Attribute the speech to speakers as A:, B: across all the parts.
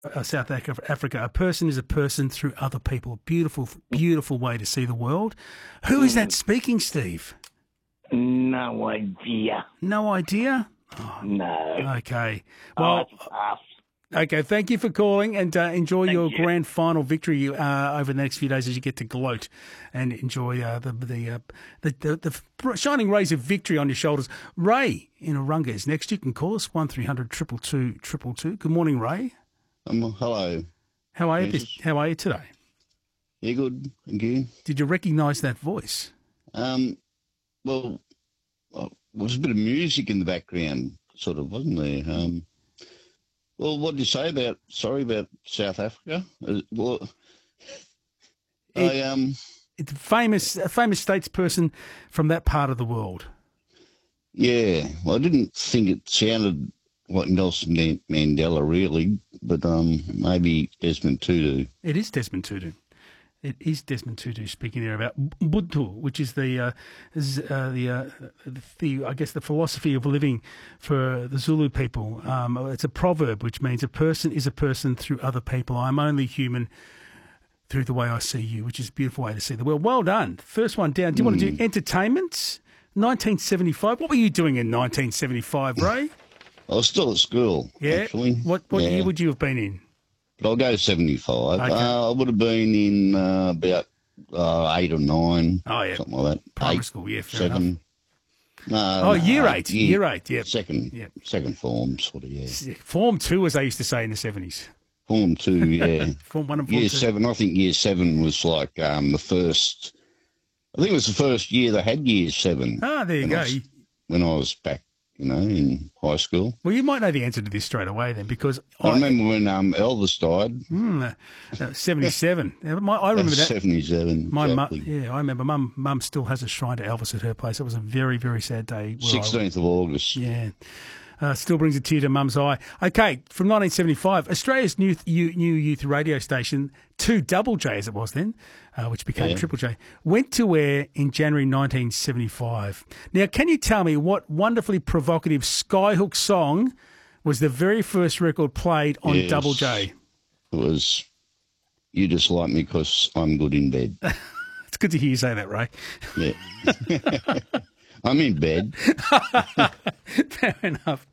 A: South Africa. A person is a person through other people. Beautiful, beautiful way to see the world. Who is that speaking, Steve?
B: No idea.
A: No idea?
B: No.
A: Okay. Well,
B: it's tough.
A: okay, thank you for calling, and enjoy your grand final victory over the next few days as you get to gloat and enjoy the shining rays of victory on your shoulders. Ray in Urunga is next. You can call us 1300 222 222. Good morning, Ray.
C: Hello.
A: How are you?
C: Jesus.
A: How are you today?
C: Yeah, good. Thank you.
A: Did you recognise that voice?
C: Well, there was a bit of music in the background, sort of, wasn't there? Well, what did you say about South Africa? Well,
A: It's a famous statesperson from that part of the world.
C: Yeah, well, I didn't think it sounded like Nelson Mandela, really, but maybe Desmond Tutu.
A: It is Desmond Tutu. It is Desmond Tutu speaking there about Ubuntu, which is the I guess the philosophy of living for the Zulu people. It's a proverb which means a person is a person through other people. I'm only human through the way I see you, which is a beautiful way to see the world. Well done. First one down. Do you want to do entertainment? 1975. What were you doing in 1975, Ray?
C: I was still at school, actually.
A: What year would you have been in?
C: But I'll go 75.
A: Okay.
C: I would have been in about 8 or 9, something like that.
A: Primary school, yeah, fair
C: 7.
A: enough.
C: No,
A: year 8, yeah.
C: Second form, sort of, yeah.
A: Form 2, as they used to say in the 70s.
C: Form 2, yeah.
A: Form 1 and Form 2.
C: Year 7, I think year 7 was like the first, I think it was the first year they had year 7.
A: Ah, there you go.
C: When I was back, in high school.
A: Well, you might know the answer to this straight away then, because
C: I remember when Elvis died.
A: 77. I remember that.
C: 77. Exactly.
A: I remember. Mum still has a shrine to Elvis at her place. It was a very, very sad day.
C: 16th of August.
A: Yeah. Still brings a tear to Mum's eye. Okay, from 1975, Australia's new youth radio station, 2JJ as it was then, which became Triple J, went to air in January 1975. Now, can you tell me what wonderfully provocative Skyhook song was the very first record played on Double J?
C: It was You Just Like Me Because I'm Good in Bed.
A: It's good to hear you say that, Ray.
C: Yeah. I'm in bed.
A: Fair enough.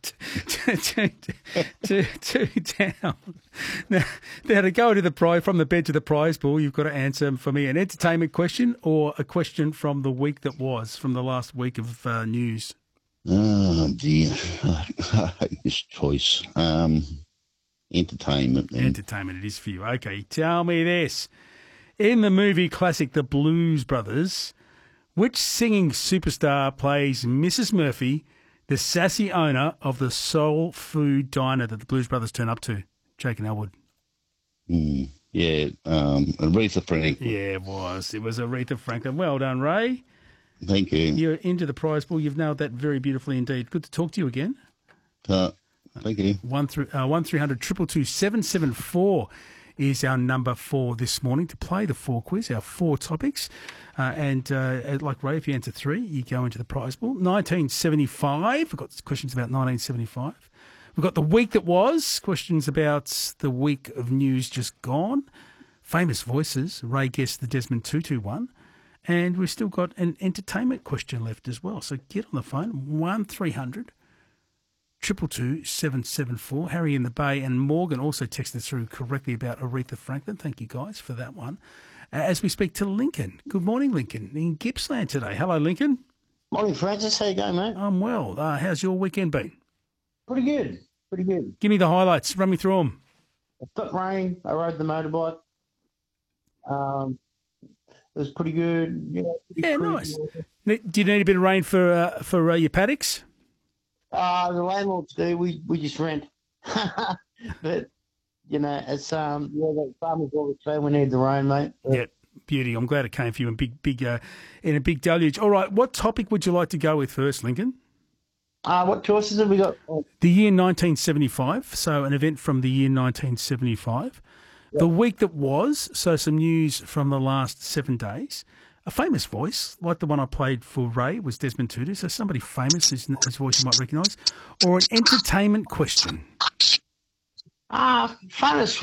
A: Two down. Now, to go from the bed to the prize pool, you've got to answer for me an entertainment question or a question from the week that was, from the last week of news.
C: Oh, dear. I hate this choice. Entertainment. Then.
A: Entertainment it is for you. Okay, tell me this. In the movie classic The Blues Brothers, which singing superstar plays Mrs. Murphy, the sassy owner of the soul food diner that the Blues Brothers turn up to? Jake and Elwood.
C: Yeah, Aretha Franklin.
A: Yeah, it was. It was Aretha Franklin. Well done, Ray.
C: Thank you.
A: You're into the prize pool. You've nailed that very beautifully indeed. Good to talk to you again.
C: Thank you.
A: 1300 222 774 is our number for this morning to play the 4 quiz, our 4 topics. And like Ray, if you answer 3, you go into the prize pool. 1975, we've got questions about 1975. We've got the week that was, questions about the week of news just gone. Famous voices, Ray guessed the Desmond Tutu one. And we've still got an entertainment question left as well. So get on the phone, 1300 222 774. Harry in the Bay and Morgan also texted through correctly about Aretha Franklin. Thank you guys for that one. As we speak to Lincoln. Good morning, Lincoln, in Gippsland today. Hello, Lincoln.
D: Morning, Francis. How you going, mate?
A: I'm well. How's your weekend been?
D: Pretty good. Pretty good.
A: Give me the highlights. Run me through them.
D: It got rain. I rode the motorbike. It was pretty good.
A: Yeah, nice. Do you need a bit of rain for your paddocks?
D: The landlords do. We just rent. But it's the farmers always say we need the rain, mate.
A: Yeah, beauty. I'm glad it came for you in in a big deluge. All right, what topic would you like to go with first, Lincoln?
D: What choices have we got?
A: The year 1975, so an event from the year 1975. Yep. The week that was, so some news from the last 7 days. A famous voice, like the one I played for Ray, was Desmond Tutu, so somebody famous whose voice you might recognise. Or an entertainment question.
D: Famous